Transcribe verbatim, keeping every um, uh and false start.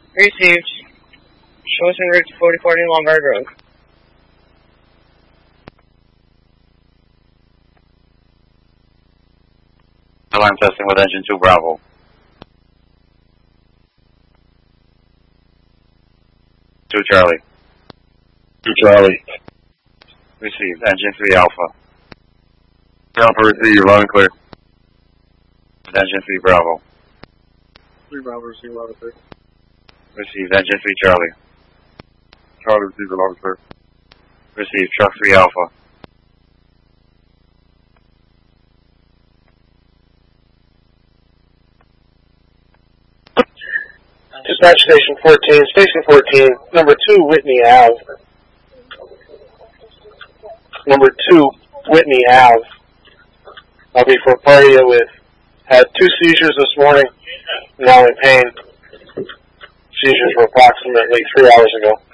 Received. Shows en route to forty forty Lombard Road. Alarm testing with engine two Bravo. two Charlie. two Charlie. Received. Engine three Alpha. Alpha receive, loud and clear. Engine three Bravo. three Bravo receive, loud and clear. Received. Engine three Charlie. Charlie receive, loud and clear. Received. Truck three Alpha. Dispatch Station fourteen, Station fourteen, number two Whitney Ave. Number two Whitney Ave. I'll be for a party with, had two seizures this morning, now in pain. Seizures were approximately three hours ago.